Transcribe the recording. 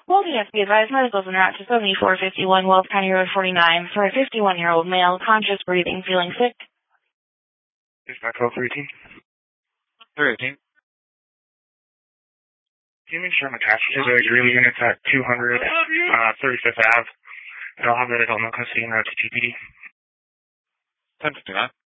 Well, yes, be advised, medicals en route to 7451 Wells County Road 49 for a 51-year-old male, conscious, breathing, feeling sick. Dispatch call 318. 318. Can you make sure I'm attached to the Greeley units at 200 35th Ave? And I'll have that at Elmo Custody en route to TPD. 1059.